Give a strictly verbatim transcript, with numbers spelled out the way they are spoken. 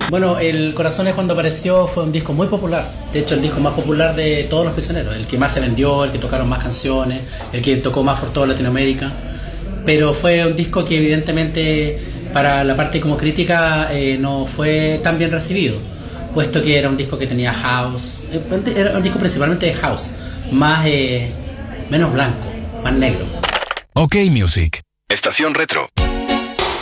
Bueno, El Corazones cuando apareció fue un disco muy popular. De hecho, el disco más popular de todos los prisioneros. El que más se vendió, el que tocaron más canciones, el que tocó más por toda Latinoamérica. Pero fue un disco que evidentemente para la parte como crítica eh, no fue tan bien recibido, puesto que era un disco que tenía house, eh, era un disco principalmente de house, más eh, menos blanco, más negro. Ok Music. Estación Retro.